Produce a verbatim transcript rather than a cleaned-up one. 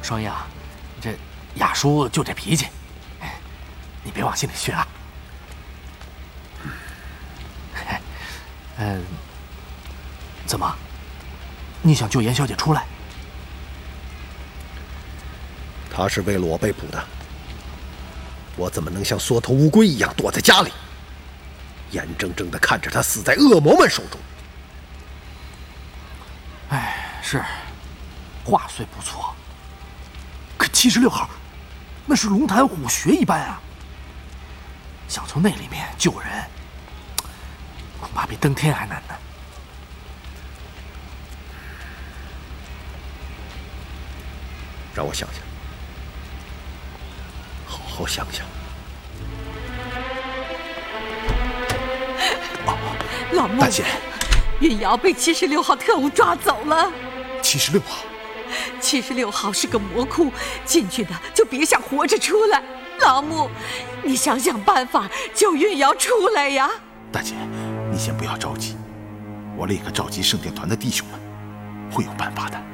双英，这雅叔就这脾气，你别往心里去啊。嗯，怎么？你想救严小姐出来？ 她是为了我被捕的，我怎么能像缩头乌龟一样躲在家里，眼睁睁地看着她死在恶魔们手中？ 哎，是，话虽不错，可七十六号，那是龙潭虎穴一般啊，想从那里面救人，恐怕比登天还难呢。 让我想想，好好想想。 哦，老穆， 大姐， 运瑶被七十六号特务抓走了。 七十六号， 七十六号是个魔窟，进去的就别想活着出来。老穆，你想想办法救运瑶出来呀！ 大姐，你先不要着急，我立刻召集圣殿团的弟兄们，会有办法的。